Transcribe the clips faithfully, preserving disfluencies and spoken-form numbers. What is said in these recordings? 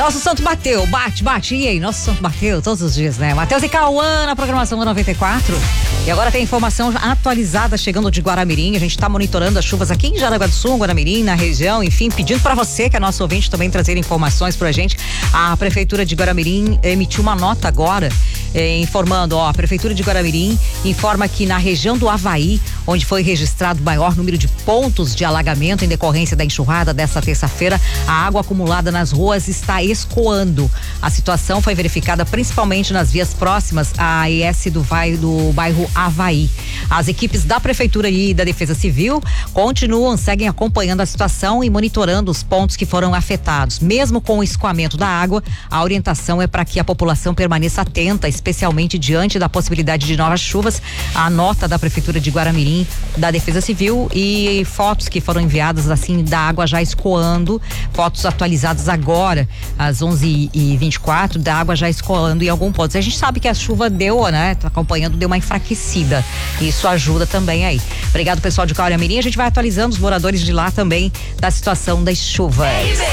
Nosso santo bateu, bate, bate, e aí? Nosso santo bateu todos os dias, né? Matheus e Cauã na programação da noventa e quatro. E agora tem informação atualizada chegando de Guaramirim. A gente tá monitorando as chuvas aqui em Jaraguá do Sul, Guaramirim, na região, enfim, pedindo para você, que é nosso ouvinte, também trazer informações pra gente. A Prefeitura de Guaramirim emitiu uma nota agora, eh, informando, ó, a Prefeitura de Guaramirim informa que na região do Avaí, onde foi registrado o maior número de pontos de alagamento em decorrência da enxurrada desta terça-feira, a água acumulada nas ruas está escoando. A situação foi verificada principalmente nas vias próximas à E S do, vai, do bairro Avaí. As equipes da Prefeitura e da Defesa Civil continuam, seguem acompanhando a situação e monitorando os pontos que foram afetados. Mesmo com o escoamento da água, a orientação é para que a população permaneça atenta, especialmente diante da possibilidade de novas chuvas. A nota da Prefeitura de Guaramirim, da Defesa Civil e fotos que foram enviadas assim da água já escoando, fotos atualizadas agora às onze e vinte e quatro, da água já escoando em algum ponto. A gente sabe que a chuva deu, né? Tá acompanhando, deu uma enfraquecida. Isso ajuda também aí. Obrigado, pessoal de Guaramirim. A gente vai atualizando os moradores de lá também da situação das chuvas.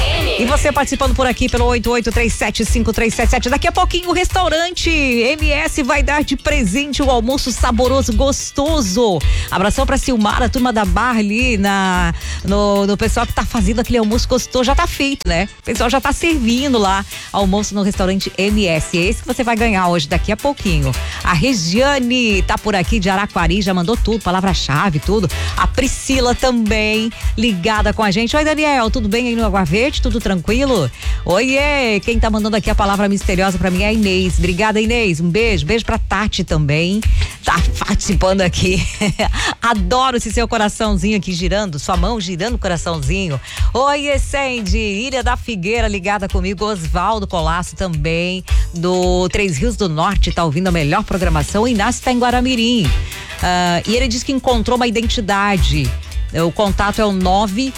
E você participando por aqui pelo oito oito três sete cinco três sete sete. Daqui a pouquinho o restaurante M S vai dar de presente um almoço saboroso, gostoso. Abração pra Silmara, a turma da Barra ali, na, no, no pessoal que tá fazendo aquele almoço gostoso. Já tá feito, né? O pessoal já tá servindo lá almoço no restaurante M S. Esse que você vai ganhar hoje, daqui a pouquinho. A Regiane tá por aqui de Araquari, já mandou tudo, palavra-chave, tudo. A Priscila também ligada com a gente. Oi, Daniel, tudo bem aí no Água Verde? Tudo tranquilo? Oiê, quem tá mandando aqui a palavra misteriosa pra mim é a Inês. Obrigada, Inês. Um beijo. Beijo pra Tati também. Tá participando aqui. Adoro esse seu coraçãozinho aqui girando, sua mão girando o coraçãozinho. Oi, Sandy, Ilha da Figueira ligada comigo. Osvaldo Colasso também, do Três Rios do Norte, tá ouvindo a melhor programação. O Inácio tá em Guaramirim. Uh, e ele diz que encontrou uma identidade. O contato é o nove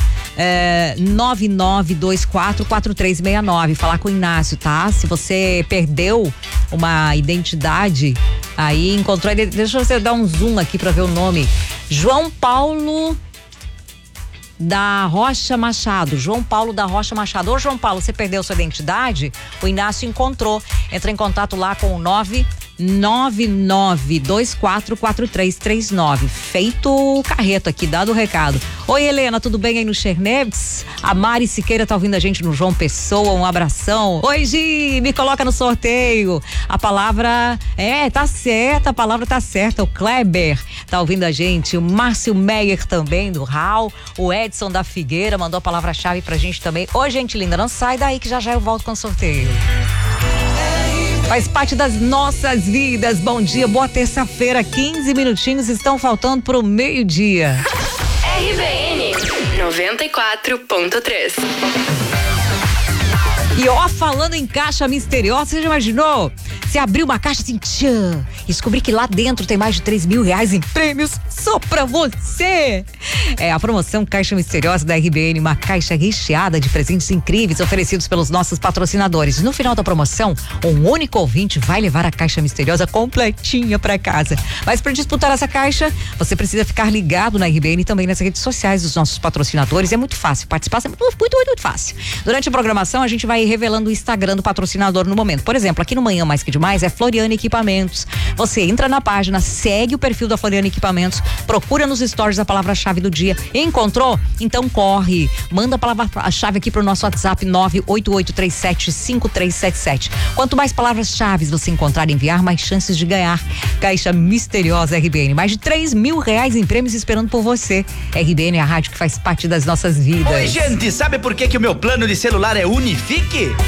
nove nove dois quatro quatro três seis nove. Falar com o Inácio, tá? Se você perdeu uma identidade, aí encontrou. Deixa eu dar um zoom aqui pra ver o nome. João Paulo da Rocha Machado. João Paulo da Rocha Machado. Ô, João Paulo, você perdeu sua identidade? O Inácio encontrou. Entra em contato lá com o nove nove nove dois quatro quatro três três nove. Feito o carreto aqui, dado o recado. Oi, Helena, tudo bem aí no Cherneves? A Mari Siqueira tá ouvindo a gente no João Pessoa, um abração. Oi, Gi, me coloca no sorteio. A palavra, é, tá certa, a palavra tá certa. O Kleber tá ouvindo a gente, o Márcio Meyer também, do R A U, o Edson da Figueira mandou a palavra-chave pra gente também. Oi, gente linda, não sai daí que já já eu volto com o sorteio. Faz parte das nossas vidas. Bom dia, boa terça-feira. quinze minutinhos estão faltando pro meio-dia. R B N noventa e quatro ponto três. E ó, falando em caixa misteriosa, você já imaginou? Você abriu uma caixa assim, tchan, e descobrir que lá dentro tem mais de três mil reais em prêmios só pra você. É a promoção Caixa Misteriosa da R B N, uma caixa recheada de presentes incríveis oferecidos pelos nossos patrocinadores. No final da promoção, um único ouvinte vai levar a caixa misteriosa completinha pra casa. Mas para disputar essa caixa, você precisa ficar ligado na R B N e também nas redes sociais dos nossos patrocinadores. É muito fácil participar, é muito, muito, muito, muito fácil. Durante a programação, a gente vai revelando o Instagram do patrocinador no momento. Por exemplo, aqui no Manhã Mais Que Demais é Floriana Equipamentos. Você entra na página, segue o perfil da Floriana Equipamentos, procura nos stories a palavra-chave do dia. Encontrou? Então corre. Manda a palavra-chave aqui pro nosso WhatsApp nove oito oito três sete cinco três sete sete. Quanto mais palavras-chave você encontrar e enviar, mais chances de ganhar. Caixa Misteriosa R B N. Mais de três mil reais em prêmios esperando por você. R B N é a rádio que faz parte das nossas vidas. Oi, gente, sabe por que que o meu plano de celular é Unifique?